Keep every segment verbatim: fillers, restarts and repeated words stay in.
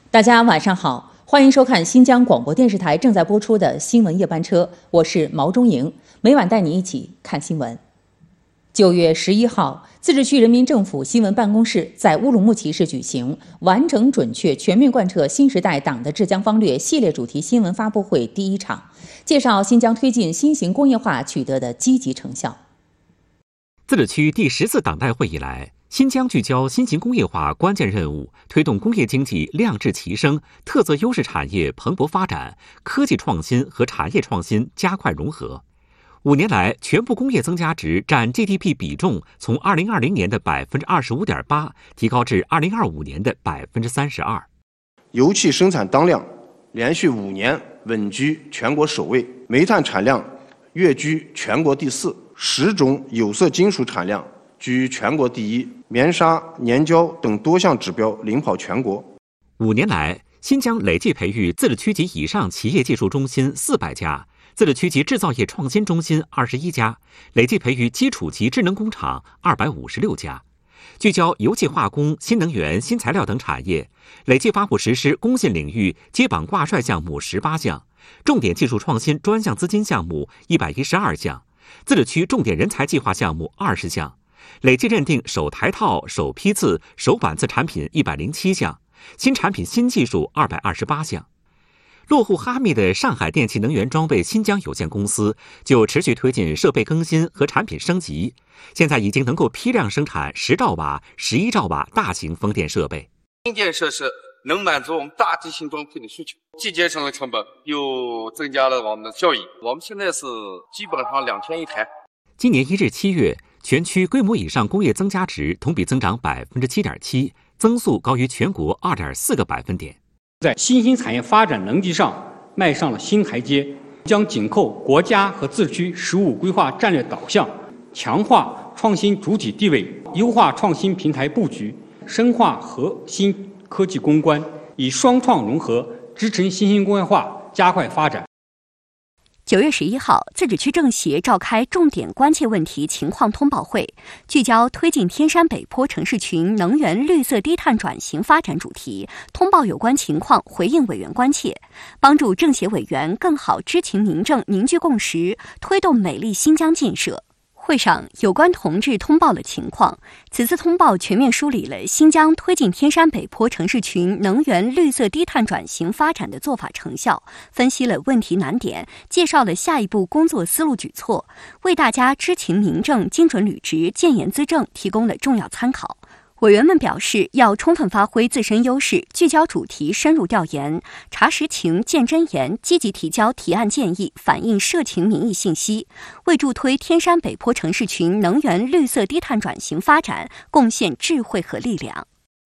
大家晚上好，欢迎收看新疆广播电视台正在播出的新闻夜班车，我是毛中莹，每晚带你一起看新闻。九月十一号，自治区人民政府新闻办公室在乌鲁木齐市举行完整、准确、全面贯彻新时代党的治疆方略系列主题新闻发布会第一场，介绍新疆推进新型工业化取得的积极成效。 自治区第十次党代会以来，新疆聚焦新型工业化关键任务，推动工业经济量质齐升，特色优势产业蓬勃发展，科技创新和产业创新加快融合。五年来，全部工业增加值占 G D P 比重从二零二零年的 百分之二十五点八 提高至二零二五年的 百分之三十二。 油气生产当量连续五年稳居全国首位，煤炭产量跃居全国第四，十种有色金属产量居全国第一，棉纱、粘胶等多项指标领跑全国。 五年来，新疆累计培育自治区级以上企业技术中心四百家，自治区级制造业创新中心二十一家，累计培育基础级智能工厂二百五十六家。聚焦油气化工、新能源、新材料等产业，累计发布实施工信领域接榜挂帅项目十八项，重点技术创新专项资金项目一百一十二项，自治区重点人才计划项目二十项，累计认定首台套、首批次、首版次产品一百零七项，新产品新技术二百二十八项。落户哈密的上海电气能源装备新疆有限公司就持续推进设备更新和产品升级，现在已经能够批量生产十兆瓦、十一兆瓦大型风电设备。 新建设施能满足我们大机型装配的需求，既节省了成本，又增加了我们的效益。我们现在是基本上两天一台。 今年一至七月，全区规模以上工业增加值同比增长 百分之七点七， 增速高于全国 二点四个百分点。 在新兴产业发展能级上迈上了新台阶，将紧扣国家和自治区“十五”规划战略导向，强化创新主体地位，优化创新平台布局，深化核心科技攻关，以双创融合支撑新兴工业化加快发展。 九月十一号，自治区政协召开重点关切问题情况通报会，聚焦推进天山北坡城市群能源绿色低碳转型发展主题，通报有关情况，回应委员关切，帮助政协委员更好知情明政，凝聚共识，推动美丽新疆建设。会上，有关同志通报了情况。此次通报全面梳理了新疆推进天山北坡城市群能源绿色低碳转型发展的做法成效，分析了问题难点，介绍了下一步工作思路举措，为大家知情明政、精准履职、建言资政提供了重要参考。委员们表示，要充分发挥自身优势，聚焦主题，深入调研，查实情、见真言，积极提交提案建议，反映社情民意信息，为助推天山北坡城市群能源绿色低碳转型发展贡献智慧和力量。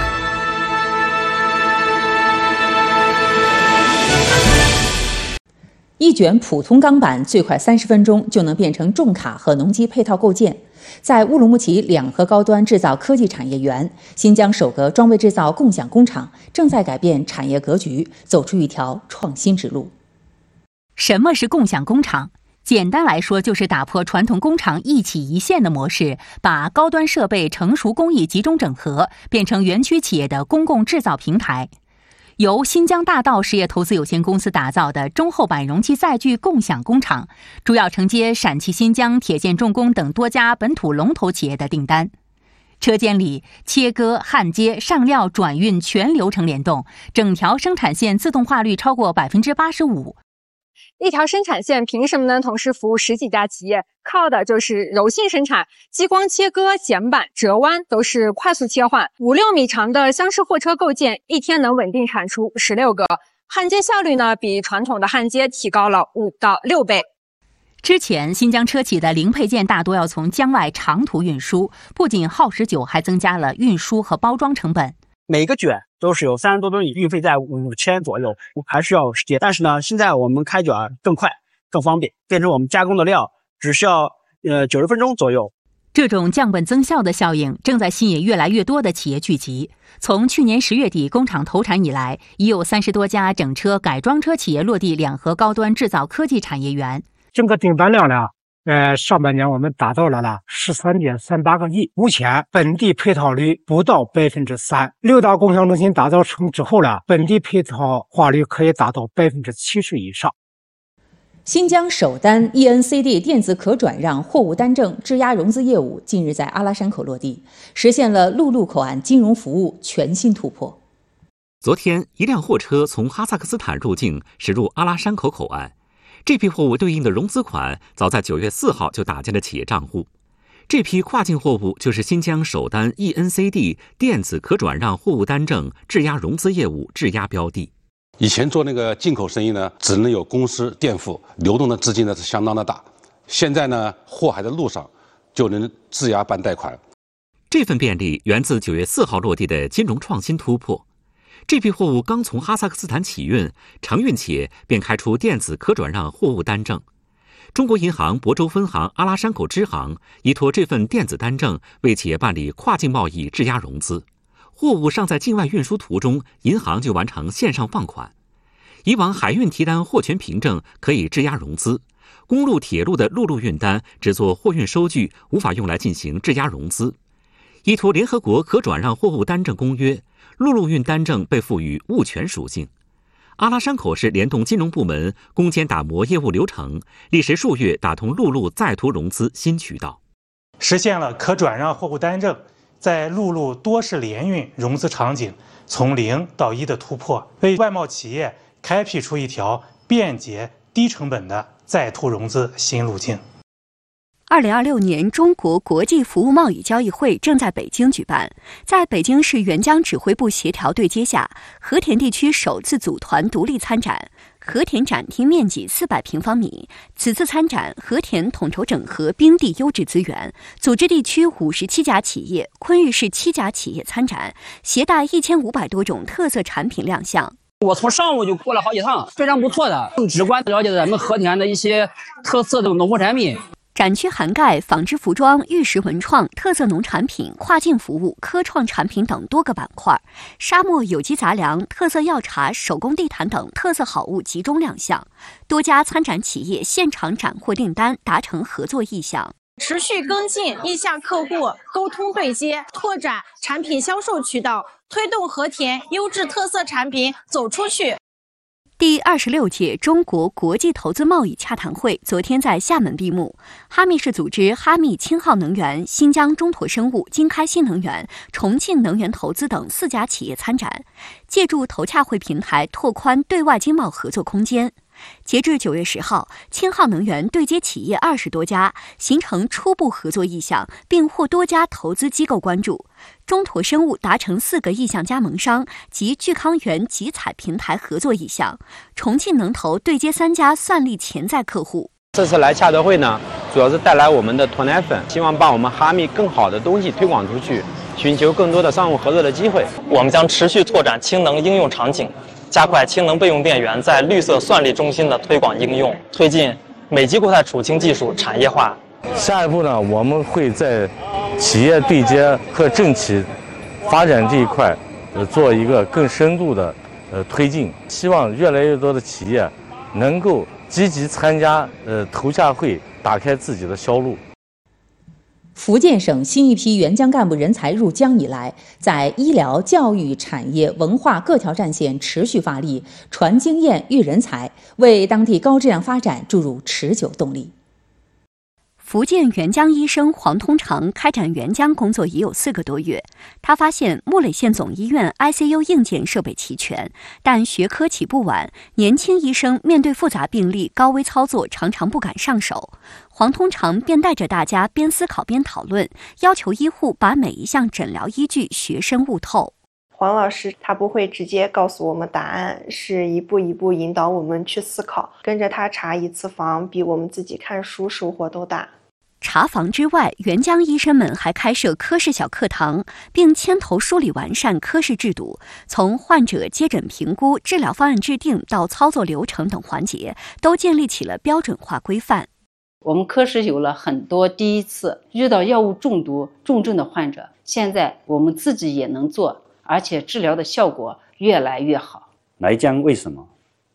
一卷普通钢板最快三十分钟就能变成重卡和农机配套构件。在乌鲁木齐两河高端制造科技产业园，新疆首个装备制造共享工厂正在改变产业格局，走出一条创新之路。 什么是共享工厂？简单来说，就是打破传统工厂一起一线的模式，把高端设备、成熟工艺集中整合，变成园区企业的公共制造平台。由新疆大道实业投资有限公司打造的中厚板容器载具共享工厂，主要承接陕汽新疆、铁建重工等多家本土龙头企业的订单。车间里切割、焊接、上料、转运全流程联动，整条生产线自动化率超过 百分之八十五。 一条生产线凭什么能同时服务十几家企业？靠的就是柔性生产，激光切割、剪板、折弯都是快速切换。五六米长的厢式货车构件，一天能稳定产出十六个。焊接效率呢，比传统的焊接提高了五到六倍。 之前新疆车企的零配件大多要从疆外长途运输，不仅耗时久，还增加了运输和包装成本。 每个卷都是有三十多吨，运费在五千左右，还需要时间。但是呢，现在我们开卷更快、更方便，变成我们加工的料只需要呃九十分钟左右。 这种降本增效的效应正在吸引越来越多的企业聚集。从去年十月底工厂投产以来，已有三十多家整车、改装车企业落地两河高端制造科技产业园。 整个订单量呢， 呃，上半年我们达到了呢十三点三八个亿，目前本地配套率不到百分之三。六大共享中心打造成之后呢，本地配套化率可以达到百分之七十以上。 新疆首单 E N C D 电子可转让货物单证质押融资业务近日在阿拉山口落地，实现了陆路口岸金融服务全新突破。 昨天，一辆货车从哈萨克斯坦入境，驶入阿拉山口口岸。这批货物对应的融资款早在九月四号就打进了企业账户。这批跨境货物就是新疆首单 E N C D 电子可转让货物单证质押融资业务质押标的。 以前做那个进口生意呢，只能有公司垫付，流动的资金呢是相当的大。现在呢，货还在路上，就能质押办贷款。 这份便利源自九月四号落地的金融创新突破。这批货物刚从哈萨克斯坦起运，承运企业便开出电子可转让货物单证。中国银行亳州分行阿拉山口支行依托这份电子单证，为企业办理跨境贸易质押融资。货物尚在境外运输途中，银行就完成线上放款。以往海运提单货权凭证可以质押融资，公路、铁路的陆路运单只做货运收据，无法用来进行质押融资。依托联合国可转让货物单证公约，陆路运单证被赋予物权属性。阿拉山口市联动金融部门攻坚打磨业务流程，历时数月打通陆路在途融资新渠道， 实现了可转让货物单证在陆路多式联运融资场景从零到一的突破，为外贸企业开辟出一条便捷低成本的在途融资新路径。 二零二六年中国国际服务贸易交易会正在北京举办，在北京市援疆指挥部协调对接下，和田地区首次组团独立参展。和田展厅面积四百平方米，此次参展，和田统筹整合冰地优质资源，组织地区五十七家企业、昆玉市七家企业参展，携带一千五百多种特色产品亮相。 我从上午就过了好几趟，非常不错的，更直观了解咱们和田的一些特色的农副产品。 展区涵盖纺织服装、玉石文创、特色农产品、跨境服务、科创产品等多个板块，沙漠有机杂粮、特色药茶、手工地毯等特色好物集中亮相。多家参展企业现场斩获订单，达成合作意向。 持续跟进意向客户，沟通对接，拓展产品销售渠道，推动和田优质特色产品走出去。 第二十六届中国国际投资贸易洽谈会昨天在厦门闭幕，哈密市组织哈密青浩能源、新疆中妥生物、金开新能源、重庆能源投资等四家企业参展，借助投洽会平台拓宽对外经贸合作空间。截至九月十号，青浩能源对接企业二十多家，形成初步合作意向，并获多家投资机构关注。中妥生物达成四个意向加盟商及聚康源集采平台合作意向，重庆能投对接三家算力潜在客户。 这次来洽德会呢，主要是带来我们的脱奶粉，希望把我们哈密更好的东西推广出去，寻求更多的商务合作的机会。 我们将持续拓展氢能应用场景，加快氢能备用电源在绿色算力中心的推广应用，推进美籍固态储氢技术产业化。 下一步呢，我们会在企业对接和政企发展这一块，呃，做一个更深度的呃推进。希望越来越多的企业能够积极参加呃投洽会，打开自己的销路。 福建省新一批援疆干部人才入疆以来，在医疗、教育、产业、文化各条战线持续发力，传经验、育人才，为当地高质量发展注入持久动力。 福建援疆医生黄通常开展援疆工作已有四个多月，他发现木垒县总医院 I C U 硬件设备齐全，但学科起步晚，年轻医生面对复杂病例、高危操作常常不敢上手。黄通常便带着大家边思考边讨论，要求医护把每一项诊疗依据学深悟透。 黄老师他不会直接告诉我们答案，是一步一步引导我们去思考，跟着他查一次房比我们自己看书收获都大。 查房之外，援疆医生们还开设科室小课堂，并牵头梳理完善科室制度，从患者接诊评估、治疗方案制定到操作流程等环节，都建立起了标准化规范。 我们科室有了很多第一次，遇到药物中毒重症的患者，现在我们自己也能做，而且治疗的效果越来越好。 来疆为什么？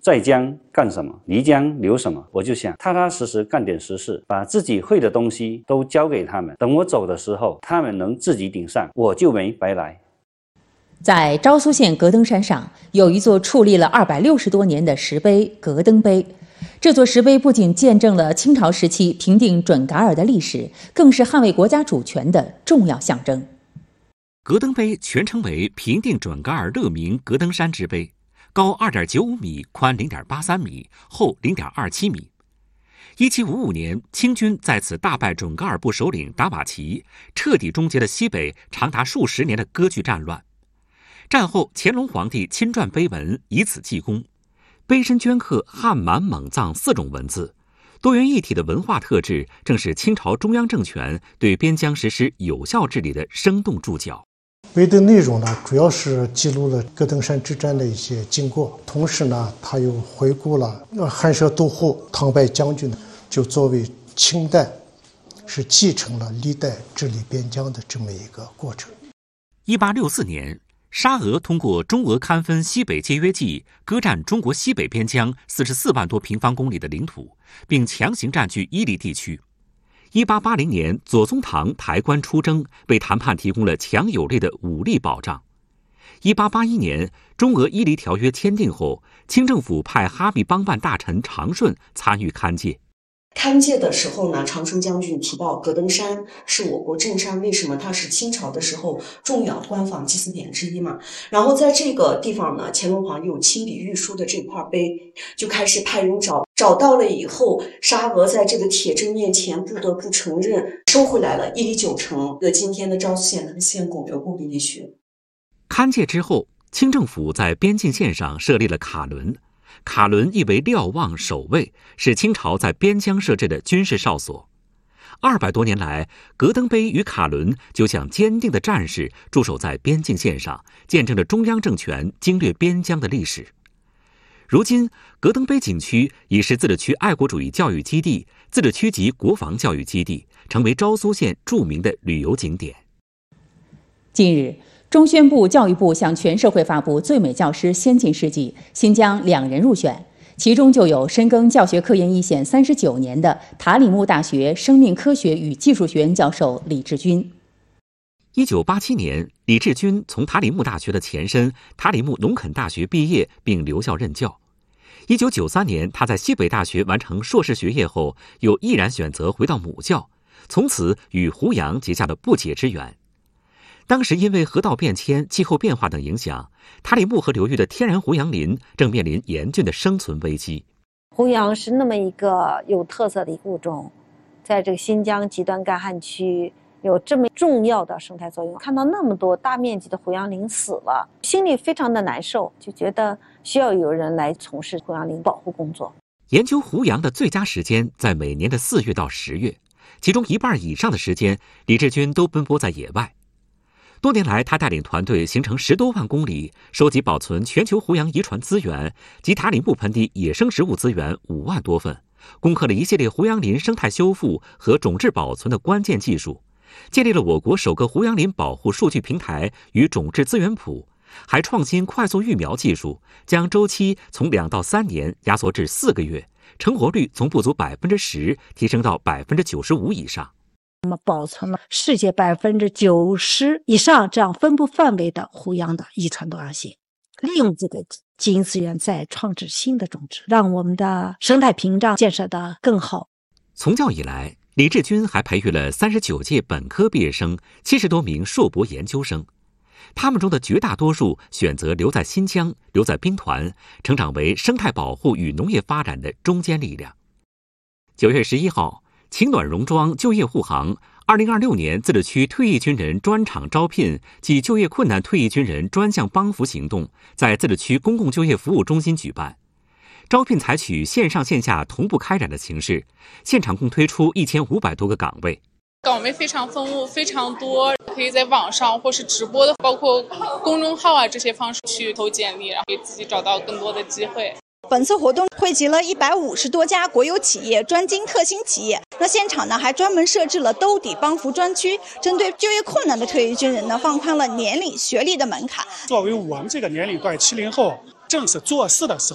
在江干什么，漓江留什么，我就想踏踏实实干点实事，把自己会的东西都交给他们，等我走的时候，他们能自己顶上，我就没白来。 在昭苏县格登山上，有一座矗立了二百六十多年的石碑——格登碑。这座石碑不仅见证了清朝时期平定准噶尔的历史，更是捍卫国家主权的重要象征。 格登碑全称为平定准噶尔勒明格登山之碑，高 二点九五米，宽 零点八三米，厚 零点二七米。一七五五年，清军在此大败准噶尔部首领达瓦齐，彻底终结了西北长达数十年的割据战乱。战后，乾隆皇帝亲撰碑文，以此记功。碑身镌刻汉、满、蒙、藏四种文字，多元一体的文化特质，正是清朝中央政权对边疆实施有效治理的生动注脚。 碑的内容呢，主要是记录了格登山之战的一些经过，同时呢，他又回顾了汉舍杜户、唐败将军，就作为清代是继承了历代治理边疆的这么一个过程。 一八六四年。沙俄通过中俄勘分西北界约记，割占中国西北边疆四十四万多平方公里的领土，并强行占据伊犁地区。一八八零年，左宗棠抬棺出征，为谈判提供了强有力的武力保障。一八八一年，中俄伊犁条约签订后，清政府派哈密帮办大臣长顺参与勘界。 勘界的时候呢，长顺将军提到格登山是我国镇山，为什么它是清朝的时候重要官方祭祀点之一嘛？然后在这个地方呢，乾隆皇又亲笔御书的这块碑，就开始派人找，找到了以后，沙俄在这个铁证面前不得不承认，收回来了伊犁九城的今天的昭苏县的县贡有贡比例区。 勘界之后，清政府在边境线上设立了卡伦。卡伦意为瞭望守卫，是清朝在边疆设置的军事哨所。二百多年来，格登碑与卡伦就像坚定的战士驻守在边境线上，见证着中央政权经略边疆的历史。如今，格登碑景区已是自治区爱国主义教育基地、自治区级国防教育基地，成为昭苏县著名的旅游景点。 近日，中宣部、教育部向全社会发布最美教师先进事迹，新疆两人入选，其中就有深耕教学科研一线三十九年的塔里木大学生命科学与技术学院教授李志军。 一九八七年，李志军从塔里木大学的前身塔里木农垦大学毕业，并留校任教。一九九三年，他在西北大学完成硕士学业后，又毅然选择回到母校，从此与胡杨结下了不解之缘。当时因为河道变迁、气候变化等影响，塔里木河流域的天然胡杨林正面临严峻的生存危机。 胡杨是那么一个有特色的一个物种，在这个新疆极端干旱区有这么重要的生态作用。看到那么多大面积的胡杨林死了，心里非常的难受，就觉得需要有人来从事胡杨林保护工作。 研究胡杨的最佳时间在每年的四月到十月，其中一半以上的时间，李志军都奔波在野外。多年来，他带领团队行程十多万公里，收集保存全球胡杨遗传资源及塔里木盆地野生植物资源五万多份，攻克了一系列胡杨林生态修复和种质保存的关键技术，建立了我国首个胡杨林保护数据平台与种质资源谱，还创新快速育苗技术，将周期从两到三年压缩至四个月，成活率从不足百分之十提升到百分之九十五以上。 我们保存了世界百分之九十以上这样分布范围的胡杨的遗传多样性，利用这个基因资源再创制新的种植，让我们的生态屏障建设得更好。 从教以来，李志军还培育了三十九届本科毕业生、七十多名硕博研究生，他们中的绝大多数选择留在新疆、留在兵团，成长为生态保护与农业发展的中坚力量。九月十一号。晴暖戎庄就业护航二零二六年自治区退役军人专场招聘及就业困难退役军人专项帮扶行动在自治区公共就业服务中心举办。招聘采取线上线下同步开展的形式，现场共推出一千五百多个岗位。 岗位非常丰富，非常多，可以在网上或是直播的，包括公众号啊这些方式去投简历，然后给自己找到更多的机会。 本次活动汇集了一百五十多家国有企业、专精特新企业。那现场呢，还专门设置了兜底帮扶专区，针对就业困难的退役军人呢，放宽了年龄、学历的门槛。 作为我们这个年龄段七零后，正是做事的时候，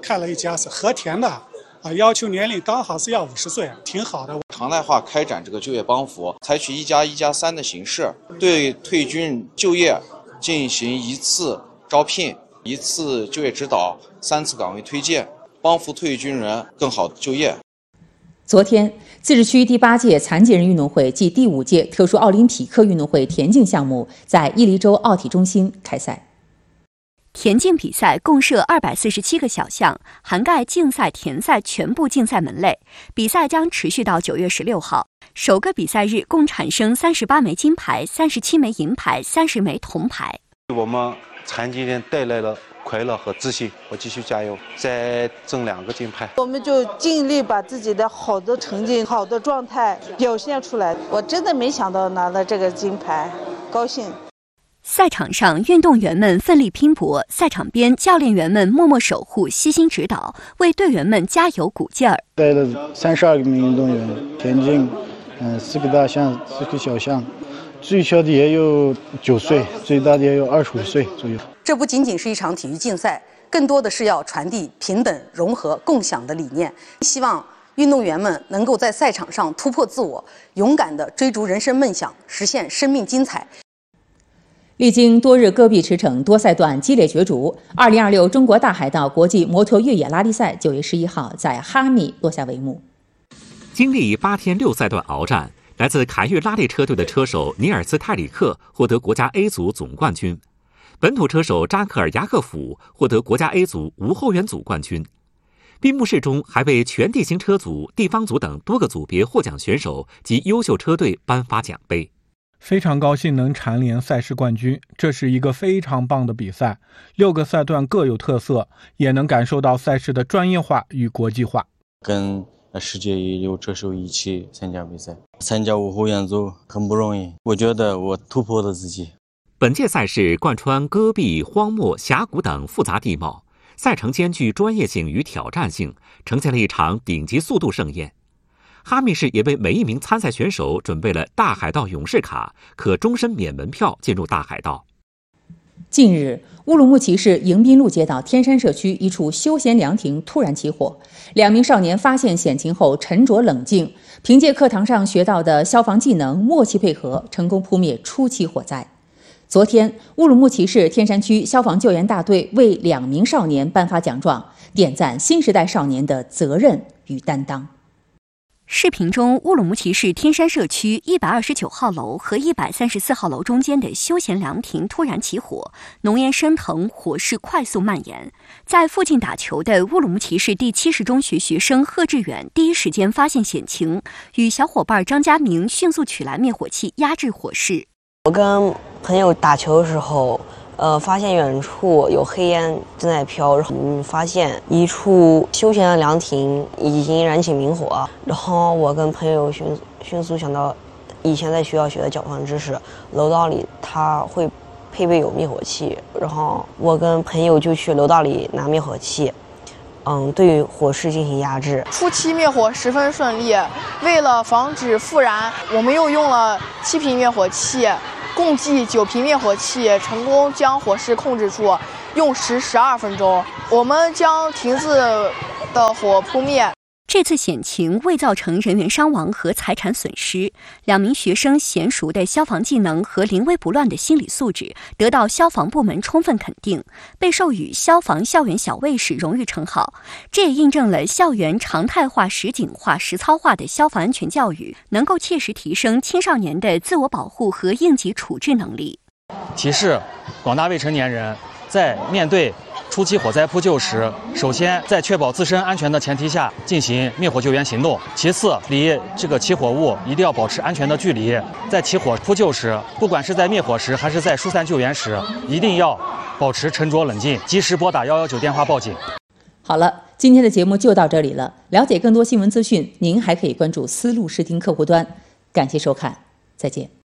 看了一家是和田的，啊，要求年龄刚好是要五十岁，挺好的。 常态化开展这个就业帮扶，采取一加一加三的形式，对退军就业进行一次招聘、一次就业指导、三次岗位推荐，帮扶退役军人更好的就业。 昨天，自治区第八届残疾人运动会暨第五届特殊奥林匹克运动会田径项目在伊犁州奥体中心开赛。 田径比赛共设二百四十七个小项，涵盖竞赛、田赛全部竞赛门类。比赛将持续到九月十六号。首个比赛日共产生三十八枚金牌、三十七枚银牌、三十枚铜牌。 我们残疾人带来了快乐和自信，我继续加油，再挣两个金牌。 我们就尽力把自己的好的成绩、好的状态表现出来。我真的没想到拿了这个金牌，高兴。 赛场上，运动员们奋力拼搏，赛场边教练员们默默守护、悉心指导，为队员们加油鼓劲儿。 带了三十二名运动员，田径，嗯，四个大项，四个小项，最小的也有九岁，最大的也有二十五岁左右。 这不仅仅是一场体育竞赛，更多的是要传递平等、融合、共享的理念。希望运动员们能够在赛场上突破自我，勇敢地追逐人生梦想，实现生命精彩。 历经多日戈壁驰骋、多赛段激烈角逐，二零二六中国大海盗国际摩托越野拉力赛九月十一号在哈密落下帷幕。 经历八天六赛段鏖战，来自凯越拉力车队的车手尼尔斯泰里克获得国家 A 组总冠军，本土车手扎克尔雅克甫获得国家 A 组无后援组冠军。闭幕式中还为全地形车组、地方组等多个组别获奖选手及优秀车队颁发奖杯。 非常高兴能蝉联赛事冠军，这是一个非常棒的比赛，六个赛段各有特色，也能感受到赛事的专业化与国际化。 跟世界一流车手一起参加比赛，参加无后援组很不容易，我觉得我突破了自己。 本届赛事贯穿戈壁、荒漠、峡谷等复杂地貌，赛程兼具专业性与挑战性，呈现了一场顶级速度盛宴。哈密市也为每一名参赛选手准备了大海盗勇士卡，可终身免门票进入大海盗。 近日，乌鲁木齐市迎宾路街道天山社区一处休闲凉亭突然起火，两名少年发现险情后沉着冷静，凭借课堂上学到的消防技能，默契配合，成功扑灭初期火灾。昨天，乌鲁木齐市天山区消防救援大队为两名少年颁发奖状，点赞新时代少年的责任与担当。 视频中，乌鲁木齐市天山社区一百二十九号楼和一百三十四号楼中间的休闲凉亭突然起火，浓烟升腾，火势快速蔓延。在附近打球的乌鲁木齐市第七十中学学生贺志远第一时间发现险情，与小伙伴张家明迅速取来灭火器压制火势。 我跟朋友打球的时候，呃，发现远处有黑烟正在飘，然后嗯，发现一处休闲的凉亭已经燃起明火，然后我跟朋友迅迅速想到以前在学校学的缴防知识，楼道里它会配备有灭火器，然后我跟朋友就去楼道里拿灭火器，嗯，对火势进行压制。 初期灭火十分顺利，为了防止复燃，我们又用了七瓶灭火器。共计九瓶灭火器，成功将火势控制住，用时十二分钟。我们将亭子的火扑灭。 这次险情未造成人员伤亡和财产损失，两名学生娴熟的消防技能和临危不乱的心理素质得到消防部门充分肯定，被授予消防校园小卫士荣誉称号。这也印证了校园常态化、实景化、实操化的消防安全教育能够切实提升青少年的自我保护和应急处置能力。 提示广大未成年人，在面对初期火灾扑救时，首先在确保自身安全的前提下进行灭火救援行动。其次，离这个起火物一定要保持安全的距离。在起火扑救时，不管是在灭火时还是在疏散救援时，一定要保持沉着冷静，及时拨打一一九电话报警。 好了，今天的节目就到这里了。了解更多新闻资讯，您还可以关注丝路视听客户端。感谢收看，再见。